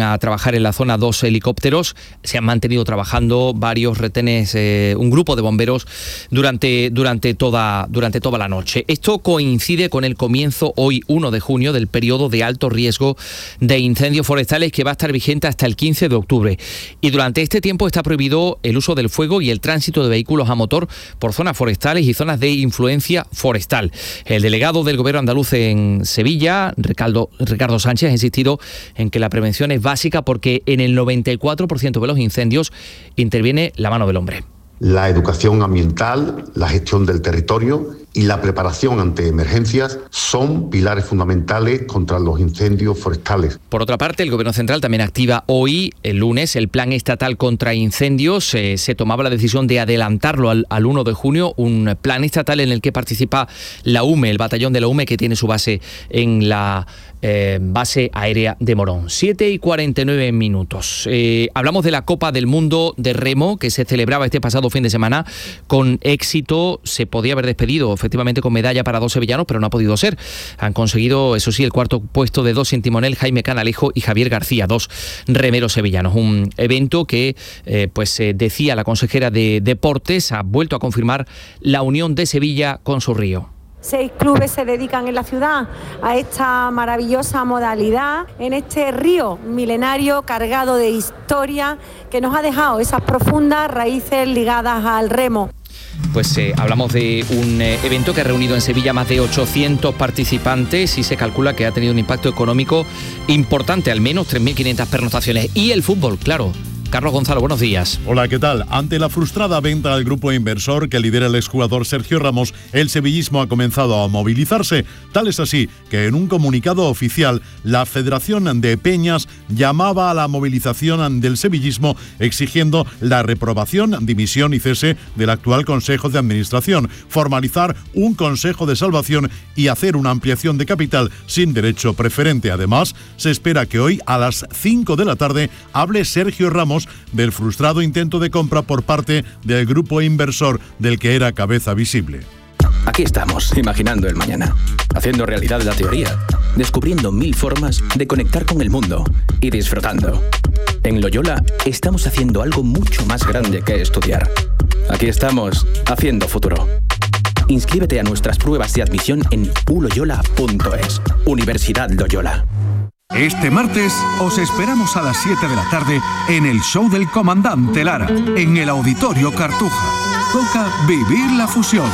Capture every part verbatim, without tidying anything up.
a trabajar en la zona dos helicópteros. Se han mantenido trabajando varios retenes, eh, un grupo de bomberos durante, durante, toda, durante toda la noche. Esto coincide con el comienzo hoy, uno de junio, del periodo de alto riesgo de incendios forestales que va a estar vigente hasta el quince de octubre. Y durante este tiempo está prohibido el uso del fuego y el tránsito de vehículos a motor por zonas forestales y zonas de influencia forestal. El delegado del Gobierno andaluz en Sevilla, Ricardo, Ricardo Sánchez, ha insistido en que la prevención es básica porque en el noventa y cuatro por ciento de los incendios interviene la mano del hombre. La educación ambiental, la gestión del territorio y la preparación ante emergencias son pilares fundamentales contra los incendios forestales. Por otra parte, el Gobierno central también activa hoy, el lunes, el Plan Estatal contra Incendios. Eh, se tomaba la decisión de adelantarlo al, al uno de junio, un plan estatal en el que participa la U M E, el batallón de la U M E, que tiene su base en la eh, base aérea de Morón. siete y cuarenta y nueve minutos. Eh, hablamos de la Copa del Mundo de Remo, que se celebraba este pasado fin de semana con éxito. Se podía haber despedido efectivamente con medalla para dos sevillanos, pero no ha podido ser. Han conseguido, eso sí, el cuarto puesto de dos en timonel, Jaime Canalejo y Javier García, dos remeros sevillanos. Un evento que, eh, pues eh, decía la consejera de Deportes, ha vuelto a confirmar la unión de Sevilla con su río. Seis clubes se dedican en la ciudad a esta maravillosa modalidad, en este río milenario cargado de historia que nos ha dejado esas profundas raíces ligadas al remo. Pues eh, hablamos de un eh, evento que ha reunido en Sevilla más de ochocientos participantes y se calcula que ha tenido un impacto económico importante, al menos tres mil quinientas pernoctaciones. Y el fútbol, claro. Carlos Gonzalo, buenos días. Hola, ¿qué tal? Ante la frustrada venta al grupo inversor que lidera el exjugador Sergio Ramos, el sevillismo ha comenzado a movilizarse. Tal es así que en un comunicado oficial, la Federación de Peñas llamaba a la movilización del sevillismo exigiendo la reprobación, dimisión y cese del actual Consejo de Administración, formalizar un Consejo de Salvación y hacer una ampliación de capital sin derecho preferente. Además, se espera que hoy a las cinco de la tarde hable Sergio Ramos del frustrado intento de compra por parte del grupo inversor del que era cabeza visible. Aquí estamos, imaginando el mañana, haciendo realidad la teoría, descubriendo mil formas de conectar con el mundo y disfrutando. En Loyola estamos haciendo algo mucho más grande que estudiar. Aquí estamos, haciendo futuro. Inscríbete a nuestras pruebas de admisión en u loyola punto es. Universidad Loyola. Este martes os esperamos a las siete de la tarde en el show del Comandante Lara, en el Auditorio Cartuja. Toca vivir la fusión.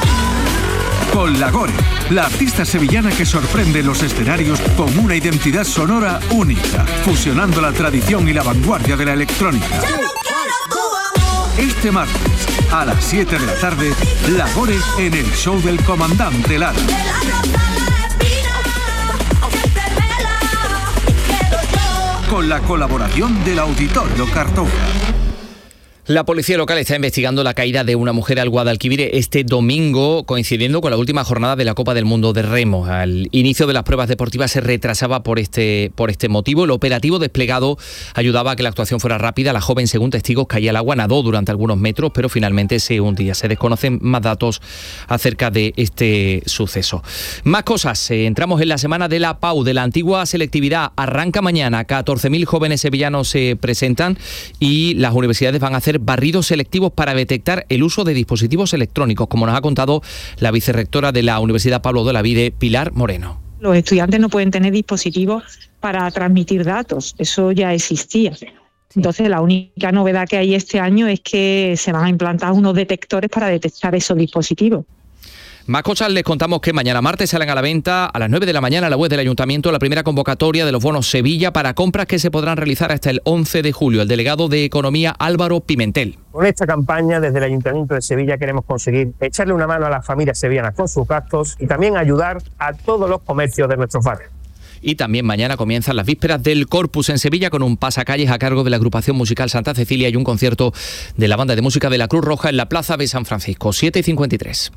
Con La Gore, la artista sevillana que sorprende los escenarios con una identidad sonora única, fusionando la tradición y la vanguardia de la electrónica. Este martes, a las siete de la tarde, La Gore en el show del Comandante Lara. Con la colaboración del Auditorio Cartuja. La policía local está investigando la caída de una mujer al Guadalquivir este domingo, coincidiendo con la última jornada de la Copa del Mundo de Remo. Al inicio de las pruebas deportivas se retrasaba por este, por este motivo. El operativo desplegado ayudaba a que la actuación fuera rápida. La joven, según testigos, caía al agua, nadó durante algunos metros, pero finalmente se hundía. Se desconocen más datos acerca de este suceso. Más cosas. Entramos en la semana de la P A U, de la antigua selectividad. Arranca mañana. catorce mil jóvenes sevillanos se presentan y las universidades van a hacer barridos selectivos para detectar el uso de dispositivos electrónicos, como nos ha contado la vicerrectora de la Universidad Pablo de Olavide, Pilar Moreno. Los estudiantes no pueden tener dispositivos para transmitir datos, eso ya existía. Entonces, la única novedad que hay este año es que se van a implantar unos detectores para detectar esos dispositivos. Más cosas, les contamos que mañana martes salen a la venta a las nueve de la mañana a la web del Ayuntamiento la primera convocatoria de los bonos Sevilla para compras que se podrán realizar hasta el once de julio. El delegado de Economía, Álvaro Pimentel. Con esta campaña, desde el Ayuntamiento de Sevilla queremos conseguir echarle una mano a las familias sevillanas con sus gastos y también ayudar a todos los comercios de nuestros barrios. Y también mañana comienzan las vísperas del Corpus en Sevilla con un pasacalles a cargo de la agrupación musical Santa Cecilia y un concierto de la banda de música de la Cruz Roja en la Plaza de San Francisco. siete y cincuenta y tres.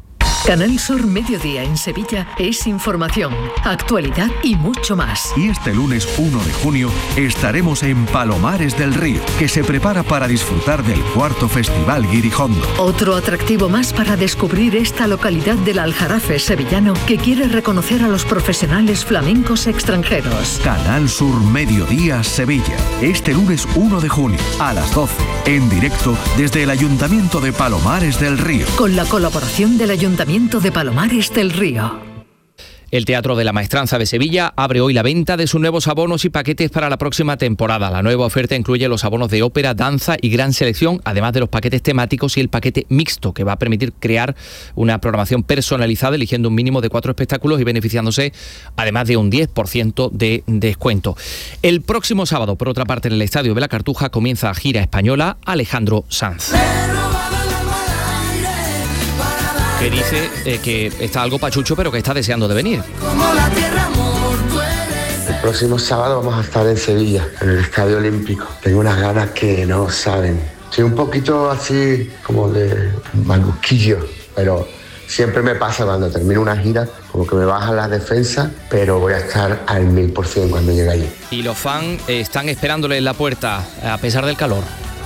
Canal Sur Mediodía en Sevilla es información, actualidad y mucho más. Y este lunes uno de junio estaremos en Palomares del Río, que se prepara para disfrutar del cuarto Festival Guirijondo. Otro atractivo más para descubrir esta localidad del Aljarafe sevillano que quiere reconocer a los profesionales flamencos extranjeros. Canal Sur Mediodía Sevilla, este lunes uno de junio a las doce, en directo desde el Ayuntamiento de Palomares del Río. Con la colaboración del Ayuntamiento de Palomares del Río. El Teatro de la Maestranza de Sevilla abre hoy la venta de sus nuevos abonos y paquetes para la próxima temporada. La nueva oferta incluye los abonos de ópera, danza y gran selección, además de los paquetes temáticos y el paquete mixto, que va a permitir crear una programación personalizada, eligiendo un mínimo de cuatro espectáculos y beneficiándose además de un diez por ciento de descuento. El próximo sábado, por otra parte, en el Estadio de la Cartuja comienza gira española Alejandro Sanz, que dice eh, que está algo pachucho, pero que está deseando de venir. El próximo sábado vamos a estar en Sevilla, en el Estadio Olímpico. Tengo unas ganas que no saben. Soy un poquito así como de maluquillo, pero siempre me pasa cuando termino una gira, como que me bajan las defensas, pero voy a estar al mil por ciento cuando llegue allí. Y los fans eh, están esperándole en la puerta, a pesar del calor.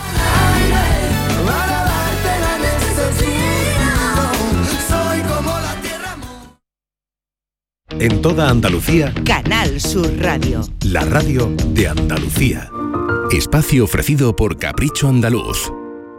En toda Andalucía, Canal Sur Radio. La radio de Andalucía. Espacio ofrecido por Capricho Andaluz.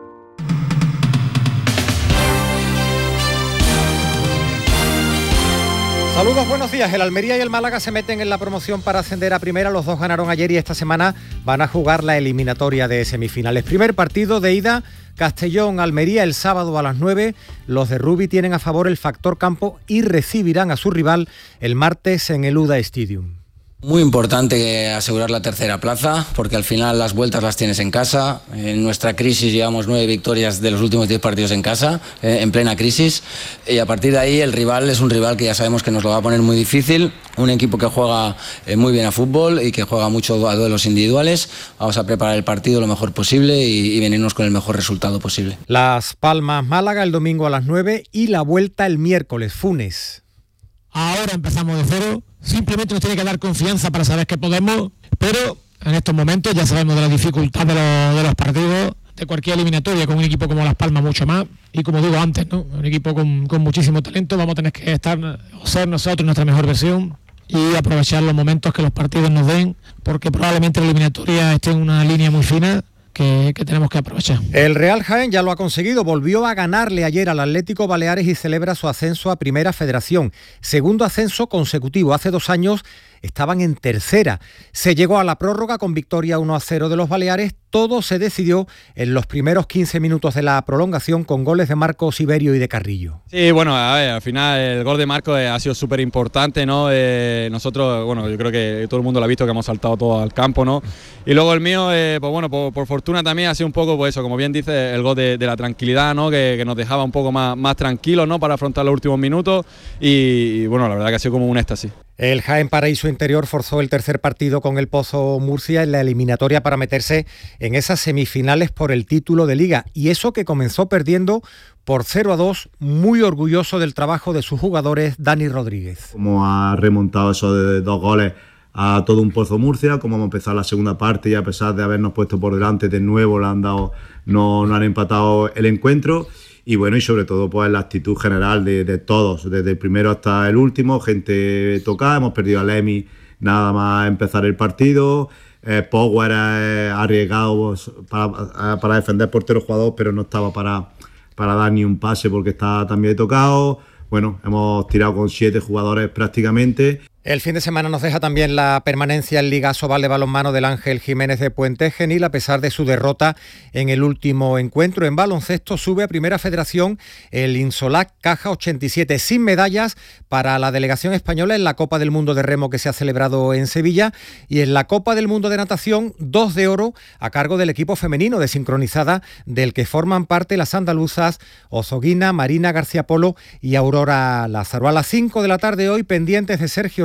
Saludos, buenos días. El Almería y el Málaga se meten en la promoción para ascender a primera. Los dos ganaron ayer y esta semana van a jugar la eliminatoria de semifinales. Primer partido de ida, Castellón-Almería el sábado a las nueve. Los de Rubi tienen a favor el factor campo y recibirán a su rival el martes en el U D A Stadium. Muy importante asegurar la tercera plaza, porque al final las vueltas las tienes en casa. En nuestra crisis llevamos nueve victorias de los últimos diez partidos en casa, eh, en plena crisis. Y a partir de ahí el rival es un rival que ya sabemos que nos lo va a poner muy difícil. Un equipo que juega eh, muy bien a fútbol y que juega mucho a duelos individuales. Vamos a preparar el partido lo mejor posible y, y venirnos con el mejor resultado posible. Las Palmas-Málaga el domingo a las nueve y la vuelta el miércoles, Funes. Ahora empezamos de cero, simplemente nos tiene que dar confianza para saber que podemos, pero en estos momentos ya sabemos de la dificultad de los, de los partidos, de cualquier eliminatoria, con un equipo como Las Palmas mucho más, y como digo antes, ¿no? Un equipo con, con muchísimo talento. Vamos a tener que estar, o ser nosotros nuestra mejor versión y aprovechar los momentos que los partidos nos den, porque probablemente la eliminatoria esté en una línea muy fina, Que, que tenemos que aprovechar. El Real Jaén ya lo ha conseguido, volvió a ganarle ayer al Atlético Baleares y celebra su ascenso a Primera Federación. Segundo ascenso consecutivo, hace dos años estaban en tercera. Se llegó a la prórroga con victoria uno a cero de los Baleares. Todo se decidió en los primeros quince minutos de la prolongación con goles de Marcos Iberio y de Carrillo. Sí, bueno, a ver, al final el gol de Marcos ha sido súper importante, ¿no? Eh, nosotros, bueno, yo creo que todo el mundo lo ha visto, que hemos saltado todo al campo, ¿no? Y luego el mío, eh, pues bueno, por, por fortuna también ha sido un poco, pues eso, como bien dice, el gol de, de la tranquilidad, ¿no? Que, que nos dejaba un poco más, más tranquilos, ¿no? Para afrontar los últimos minutos y, y bueno, la verdad que ha sido como un éxtasis. El Jaén Paraíso Interior forzó el tercer partido con el Pozo Murcia en la eliminatoria para meterse en esas semifinales por el título de Liga. Y eso que comenzó perdiendo por cero a dos, muy orgulloso del trabajo de sus jugadores, Dani Rodríguez. Como ha remontado eso de dos goles a todo un Pozo Murcia, como hemos empezado la segunda parte y a pesar de habernos puesto por delante de nuevo, le han dado, no, no han empatado el encuentro. Y bueno, y sobre todo pues la actitud general de, de todos, desde el primero hasta el último, gente tocada. Hemos perdido a Lemi nada más empezar el partido, eh, Power eh, arriesgado para, para defender portero jugador, pero no estaba para, para dar ni un pase porque estaba también tocado. Bueno, hemos tirado con siete jugadores prácticamente. El fin de semana nos deja también la permanencia en Liga Sobal de balonmano del Ángel Jiménez de Puente Genil, a pesar de su derrota en el último encuentro. En baloncesto sube a Primera Federación el Insolac Caja ochenta y siete, sin medallas para la delegación española en la Copa del Mundo de Remo que se ha celebrado en Sevilla, y en la Copa del Mundo de Natación, dos de oro a cargo del equipo femenino de sincronizada, del que forman parte las andaluzas Ozoguina, Marina García Polo y Aurora Lázaro. A las cinco de la tarde hoy, pendientes de Sergio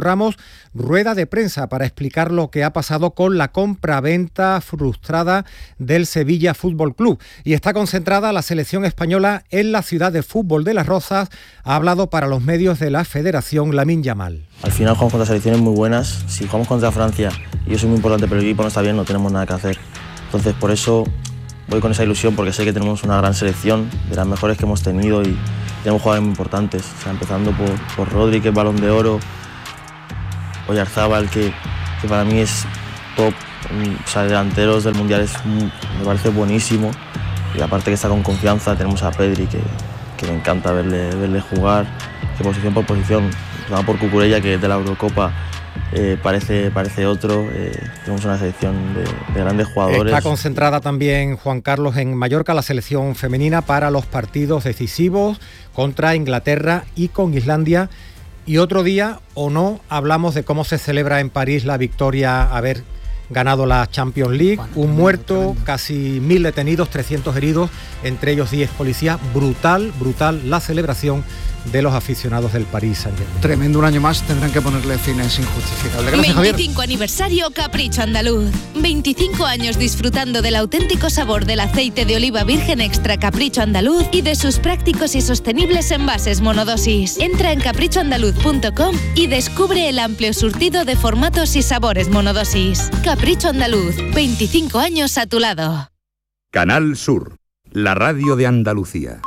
Ramos rueda de prensa para explicar lo que ha pasado con la compra-venta frustrada del Sevilla Fútbol Club. Y está concentrada la selección española en la ciudad de fútbol de Las Rozas. Ha hablado para los medios de la Federación Lamine Yamal. Al final jugamos contra selecciones muy buenas. Si jugamos contra Francia, y eso es muy importante, pero el equipo no está bien, no tenemos nada que hacer. Entonces por eso voy con esa ilusión, porque sé que tenemos una gran selección, de las mejores que hemos tenido, y tenemos jugadores muy importantes, o sea, empezando por, por Rodri, que es Balón de Oro, Oyarzábal, que, que para mí es top, o sea, delanteros del Mundial, es, me parece buenísimo, y aparte que está con confianza. Tenemos a Pedri, que, que me encanta verle, verle jugar, que posición por posición, empezando por Cucurella, que es de la Eurocopa, Eh, parece, parece otro. Eh, tenemos una selección de, de grandes jugadores. Está concentrada también, Juan Carlos, en Mallorca la selección femenina para los partidos decisivos contra Inglaterra y con Islandia. Y otro día, o no, hablamos de cómo se celebra en París la victoria, haber ganado la Champions League. Un muerto, casi mil detenidos, trescientos heridos, entre ellos diez policías. Brutal, brutal la celebración de los aficionados del Paris Saint-Germain. Tremendo, un año más tendrán que ponerle fines injustificables. Gracias, Javier. veinticinco aniversario Capricho Andaluz. veinticinco años disfrutando del auténtico sabor del aceite de oliva virgen extra Capricho Andaluz y de sus prácticos y sostenibles envases monodosis. Entra en capricho andaluz punto com y descubre el amplio surtido de formatos y sabores monodosis. Capricho Andaluz, veinticinco años a tu lado. Canal Sur, la radio de Andalucía.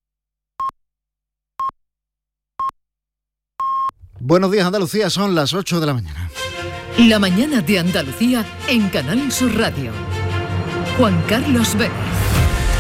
Buenos días, Andalucía, son las ocho de la mañana. La mañana de Andalucía en Canal Sur Radio. Juan Carlos Vélez.